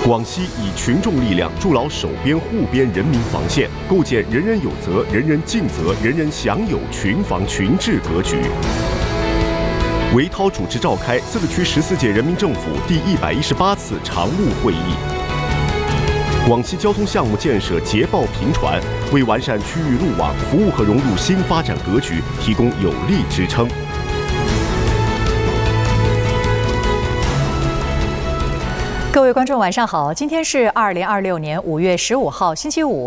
广西以群众力量筑牢守边护边人民防线，构建人人有责、人人尽责、人人享有群防群治格局。韦涛主持召开自治区14届人民政府第118次常务会议。广西交通项目建设捷报频传，为完善区域路网服务和融入新发展格局提供有力支撑。 各位观众，晚上好，今天是2026年5月15号，星期五。